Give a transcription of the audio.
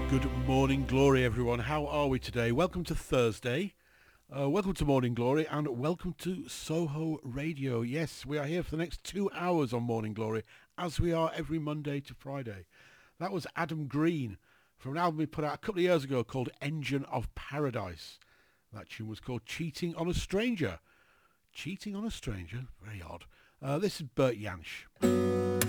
Good morning, Glory, everyone. How are we today? Welcome to Thursday. Welcome to Morning Glory and welcome to Soho Radio. Yes, we are here for the next 2 hours on Morning Glory, as we are every Monday to Friday. That was Adam Green from an album he put out a couple of years ago called Engine of Paradise. That tune was called Cheating on a Stranger. Cheating on a Stranger? Very odd. This is Bert Jansch.